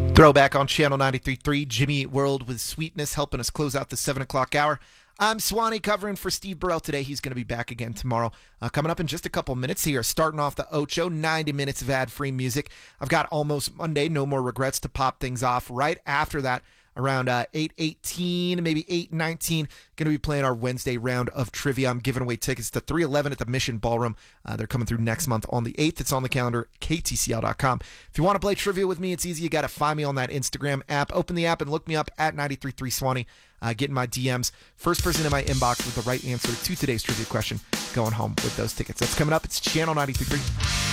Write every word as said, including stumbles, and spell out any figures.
Throwback on Channel ninety-three point three, Jimmy Eat World with Sweetness helping us close out the seven o'clock hour. I'm Swanee covering for Steve Burrell today. He's going to be back again tomorrow. Uh, coming up in just a couple minutes here, starting off the Ocho, ninety minutes of ad-free music. I've got Almost Monday, No More Regrets to pop things off. Right after that, around uh, eight eighteen, maybe eight nineteen, going to be playing our Wednesday round of trivia. I'm giving away tickets to three eleven at the Mission Ballroom. Uh, they're coming through next month on the eighth. It's on the calendar, K T C L dot com. If you want to play trivia with me, it's easy. You got to find me on that Instagram app. Open the app and look me up at ninety-three point three Swanee. Uh, get in my D Ms. First person in my inbox with the right answer to today's trivia question going home with those tickets. That's coming up. It's Channel ninety-three point three.